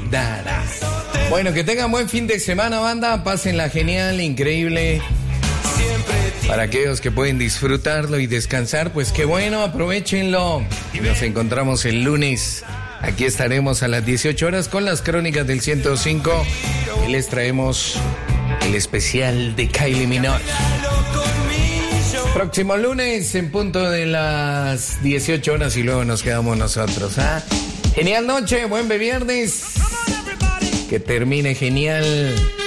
dará. Bueno, que tengan buen fin de semana, banda. Pásenla genial, increíble. Para aquellos que pueden disfrutarlo y descansar, pues qué bueno, aprovechenlo. Y nos encontramos el lunes. Aquí estaremos a las 18 horas con las crónicas del 105. Y les traemos el especial de Kylie Minogue. Próximo lunes en punto de las 18 horas y luego nos quedamos nosotros. Genial noche, buen viernes. Que termine genial.